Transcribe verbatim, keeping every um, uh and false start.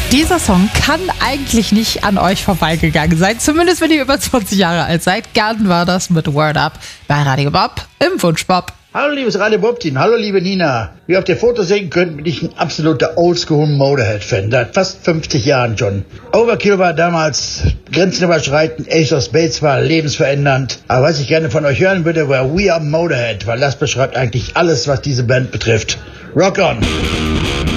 Dieser Song kann eigentlich nicht an euch vorbeigegangen sein, zumindest wenn ihr über zwanzig Jahre alt seid. Garden war das mit Word Up bei Radio Bob im Wunschbob. Hallo liebes Radio Bob-Team, hallo liebe Nina. Wie ihr auf der Foto sehen könnt, bin ich ein absoluter Oldschool-Motorhead-Fan, seit fast fünfzig Jahren schon. Overkill war damals grenzenüberschreitend, Ace of Spades war lebensverändernd. Aber was ich gerne von euch hören würde, war We Are Motorhead, weil das beschreibt eigentlich alles, was diese Band betrifft. Rock on!